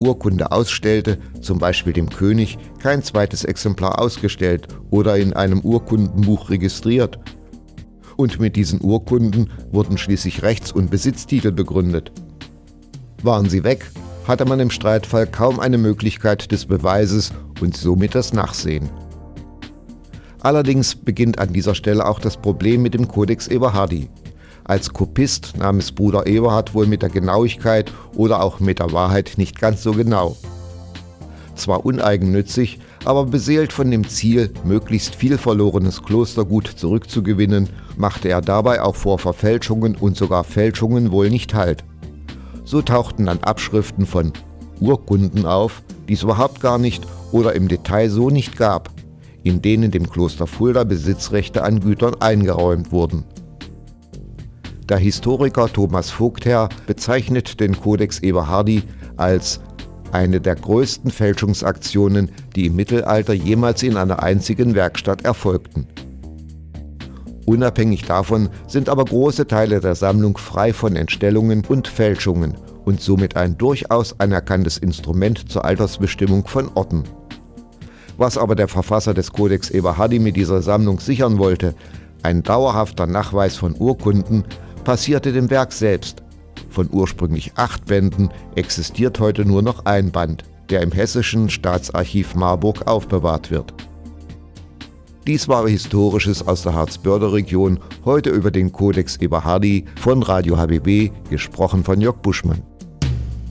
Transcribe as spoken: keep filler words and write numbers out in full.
Urkunde ausstellte, zum Beispiel dem König, kein zweites Exemplar ausgestellt oder in einem Urkundenbuch registriert. Und mit diesen Urkunden wurden schließlich Rechts- und Besitztitel begründet. Waren sie weg, hatte man im Streitfall kaum eine Möglichkeit des Beweises und somit das Nachsehen. Allerdings beginnt an dieser Stelle auch das Problem mit dem Codex Eberhardi. Als Kopist nahm es Bruder Eberhard wohl mit der Genauigkeit oder auch mit der Wahrheit nicht ganz so genau. Zwar uneigennützig, aber beseelt von dem Ziel, möglichst viel verlorenes Klostergut zurückzugewinnen, machte er dabei auch vor Verfälschungen und sogar Fälschungen wohl nicht Halt. So tauchten dann Abschriften von Urkunden auf, die es überhaupt gar nicht oder im Detail so nicht gab, in denen dem Kloster Fulda Besitzrechte an Gütern eingeräumt wurden. Der Historiker Thomas Vogtherr bezeichnet den Codex Eberhardi als eine der größten Fälschungsaktionen, die im Mittelalter jemals in einer einzigen Werkstatt erfolgten. Unabhängig davon sind aber große Teile der Sammlung frei von Entstellungen und Fälschungen und somit ein durchaus anerkanntes Instrument zur Altersbestimmung von Orten. Was aber der Verfasser des Codex Eberhardi mit dieser Sammlung sichern wollte, ein dauerhafter Nachweis von Urkunden, passierte dem Werk selbst. Von ursprünglich acht Bänden existiert heute nur noch ein Band, der im Hessischen Staatsarchiv Marburg aufbewahrt wird. Dies war Historisches aus der Harzbörder-Region, heute über den Codex Eberhardi von Radio H B B, gesprochen von Jörg Buschmann.